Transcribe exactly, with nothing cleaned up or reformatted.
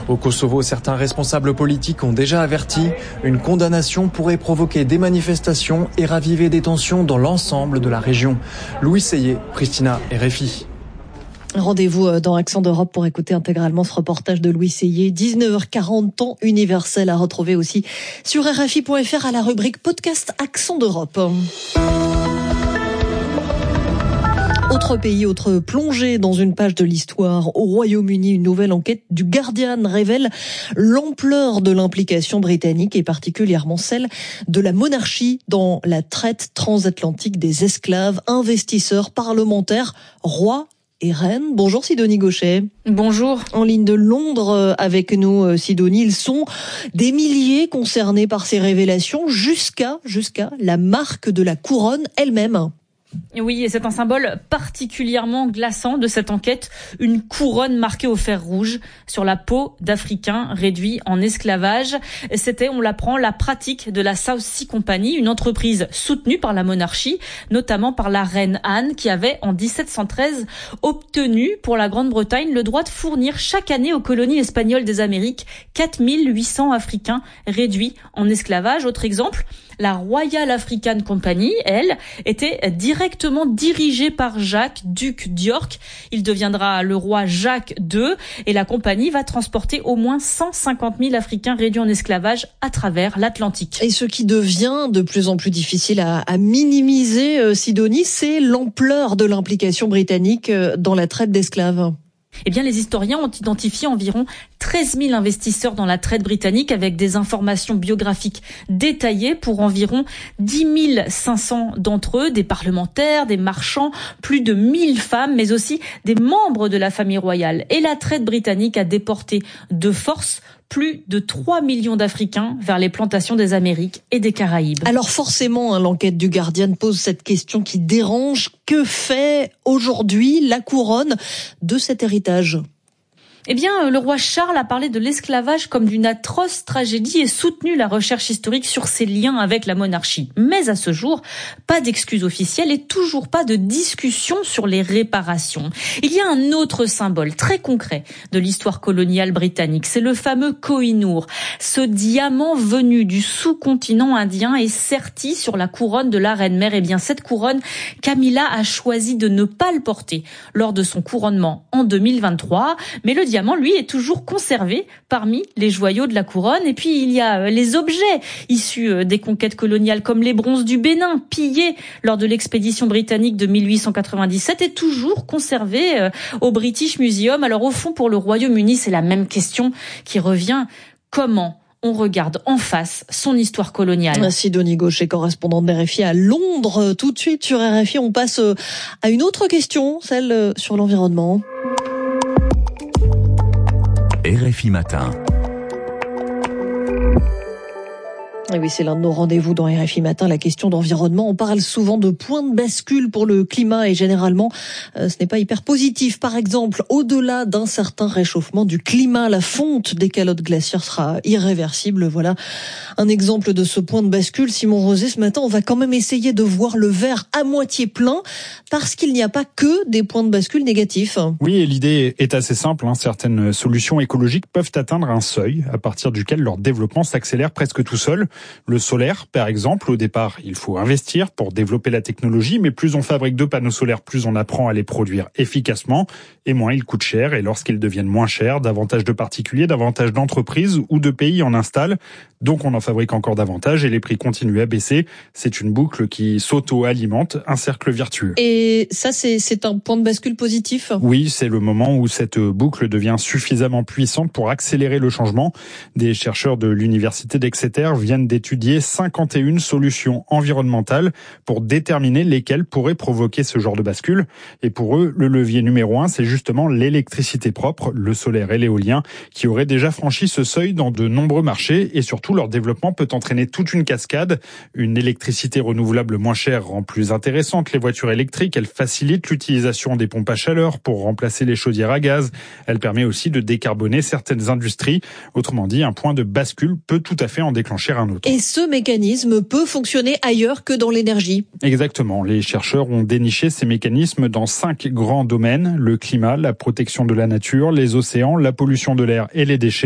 Au Kosovo, certains responsables politiques ont déjà averti, une condamnation pourrait provoquer des manifestations et raviver des tensions dans l'ensemble de la région. Louis Seyé, Pristina, R F I. Rendez-vous dans Accent d'Europe pour écouter intégralement ce reportage de Louis Seyé. dix-neuf heures quarante, temps universel, à retrouver aussi sur R F I point F R à la rubrique podcast Accent d'Europe. Autre pays, autre plongée dans une page de l'histoire. Au Royaume-Uni, une nouvelle enquête du Guardian révèle l'ampleur de l'implication britannique et particulièrement celle de la monarchie dans la traite transatlantique des esclaves, investisseurs, parlementaires, rois et reine. Bonjour Sidonie Gauchet. Bonjour. En ligne de Londres avec nous, Sidonie. Ils sont des milliers concernés par ces révélations jusqu'à, jusqu'à la marque de la couronne elle-même. Oui, et c'est un symbole particulièrement glaçant de cette enquête, une couronne marquée au fer rouge sur la peau d'Africains réduits en esclavage. C'était, on l'apprend, la pratique de la South Sea Company, une entreprise soutenue par la monarchie, notamment par la reine Anne, qui avait en dix-sept cent treize obtenu pour la Grande-Bretagne le droit de fournir chaque année aux colonies espagnoles des Amériques quatre mille huit cents Africains réduits en esclavage. Autre exemple, la Royal African Company, elle, était directement dirigée par Jacques, duc d'York. Il deviendra le roi Jacques deux et la compagnie va transporter au moins cent cinquante mille Africains réduits en esclavage à travers l'Atlantique. Et ce qui devient de plus en plus difficile à, à minimiser, euh, Sidonie, c'est l'ampleur de l'implication britannique dans la traite d'esclaves. Eh bien, les historiens ont identifié environ treize mille investisseurs dans la traite britannique avec des informations biographiques détaillées pour environ dix mille cinq cents d'entre eux, des parlementaires, des marchands, plus de mille femmes, mais aussi des membres de la famille royale. Et la traite britannique a déporté de force plus de trois millions d'Africains vers les plantations des Amériques et des Caraïbes. Alors forcément, hein, l'enquête du Guardian pose cette question qui dérange. Que fait aujourd'hui la couronne de cet héritage ? Eh bien, le roi Charles a parlé de l'esclavage comme d'une atroce tragédie et soutenu la recherche historique sur ses liens avec la monarchie. Mais à ce jour, pas d'excuses officielles et toujours pas de discussion sur les réparations. Il y a un autre symbole très concret de l'histoire coloniale britannique, c'est le fameux Koh-i-Noor. Ce diamant venu du sous-continent indien est serti sur la couronne de la reine-mère. Eh bien, cette couronne, Camilla a choisi de ne pas le porter lors de son couronnement en deux mille vingt-trois, mais le diamant, lui, est toujours conservé parmi les joyaux de la couronne. Et puis, il y a les objets issus des conquêtes coloniales, comme les bronzes du Bénin, pillés lors de l'expédition britannique de mille huit cent quatre-vingt-dix-sept, et toujours conservés au British Museum. Alors, au fond, pour le Royaume-Uni, c'est la même question qui revient. Comment on regarde en face son histoire coloniale? Sidonie Gauchet, correspondante d'R F I à Londres. Tout de suite, sur R F I, on passe à une autre question, celle sur l'environnement. R F I Matin. Et oui, c'est l'un de nos rendez-vous dans R F I Matin, la question d'environnement. On parle souvent de points de bascule pour le climat et généralement, euh, ce n'est pas hyper positif. Par exemple, au-delà d'un certain réchauffement du climat, la fonte des calottes glaciaires sera irréversible. Voilà un exemple de ce point de bascule. Simon Rosé, ce matin, on va quand même essayer de voir le verre à moitié plein parce qu'il n'y a pas que des points de bascule négatifs. Oui, et l'idée est assez simple. Hein. Certaines solutions écologiques peuvent atteindre un seuil à partir duquel leur développement s'accélère presque tout seul. Le solaire, par exemple, au départ, il faut investir pour développer la technologie, mais plus on fabrique de panneaux solaires, plus on apprend à les produire efficacement, et moins ils coûtent cher. Et lorsqu'ils deviennent moins chers, davantage de particuliers, davantage d'entreprises ou de pays en installent. Donc on en fabrique encore davantage et les prix continuent à baisser. C'est une boucle qui s'auto-alimente, un cercle vertueux. Et ça, c'est, c'est un point de bascule positif ? Oui, c'est le moment où cette boucle devient suffisamment puissante pour accélérer le changement. Des chercheurs de l'université d'Exeter viennent d'étudier cinquante et une solutions environnementales pour déterminer lesquelles pourraient provoquer ce genre de bascule. Et pour eux, le levier numéro un, c'est justement l'électricité propre, le solaire et l'éolien, qui auraient déjà franchi ce seuil dans de nombreux marchés et surtout leur développement peut entraîner toute une cascade. Une électricité renouvelable moins chère rend plus intéressante les voitures électriques. Elle facilite l'utilisation des pompes à chaleur pour remplacer les chaudières à gaz. Elle permet aussi de décarboner certaines industries. Autrement dit, un point de bascule peut tout à fait en déclencher un autre. Et ce mécanisme peut fonctionner ailleurs que dans l'énergie. Exactement. Les chercheurs ont déniché ces mécanismes dans cinq grands domaines. Le climat, la protection de la nature, les océans, la pollution de l'air et les déchets.